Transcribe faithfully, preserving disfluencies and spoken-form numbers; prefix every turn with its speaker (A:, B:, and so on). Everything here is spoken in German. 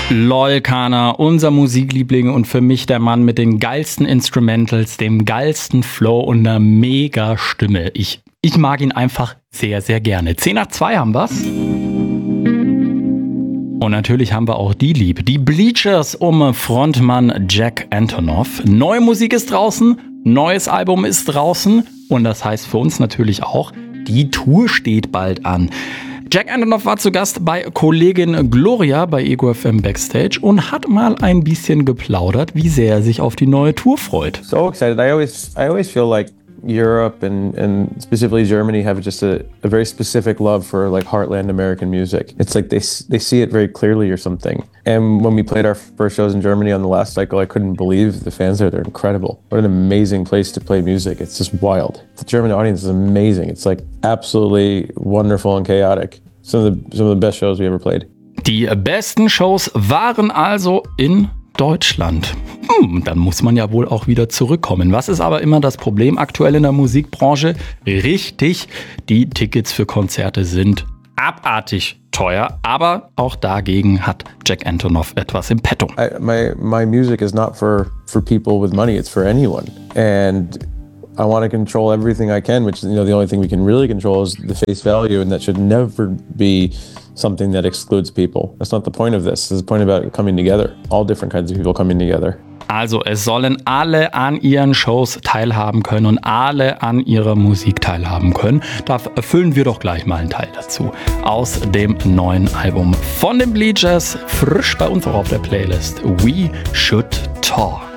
A: Lol Kana, unser Musikliebling und für mich der Mann mit den geilsten Instrumentals, dem geilsten Flow und einer mega Stimme. Ich, ich mag ihn einfach sehr, sehr gerne. zehn nach zwei haben wir's. Und natürlich haben wir auch die Liebe. Die Bleachers um Frontmann Jack Antonoff. Neue Musik ist draußen, neues Album ist draußen und das heißt für uns natürlich auch, die Tour steht bald an. Jack Antonoff war zu Gast bei Kollegin Gloria bei Ego F M Backstage und hat mal ein bisschen geplaudert, wie sehr er sich auf die neue Tour freut.
B: So excited. I always, I always feel like Europe and, and specifically Germany have just a, a very specific love for like heartland American music. It's like they they see it very clearly or something. And when we played our first shows in Germany on the last cycle, I couldn't believe the fans there. They're incredible. What an amazing place to play music. It's just wild. The German audience is amazing. It's like absolutely wonderful and chaotic. Some of the some of the best shows we ever played.
A: Die besten Shows waren also in Deutschland. Hm, dann muss man ja wohl auch wieder zurückkommen. Was ist aber immer das Problem aktuell in der Musikbranche? Richtig, die Tickets für Konzerte sind abartig teuer, aber auch dagegen hat Jack Antonoff etwas im Petto.
B: I, my my music is not for for people with money. It's for anyone. And I want to control everything I can, which, you know, the only thing we can really control is the face value, and that should never be something that excludes people. That's not the point of this. This is the point about coming together. All different kinds of people coming together.
A: Also es sollen alle an ihren Shows teilhaben können und alle an ihrer Musik teilhaben können. Da erfüllen wir doch gleich mal einen Teil dazu. Aus dem neuen Album von den Bleachers, frisch bei uns auch auf der Playlist. We Should Talk.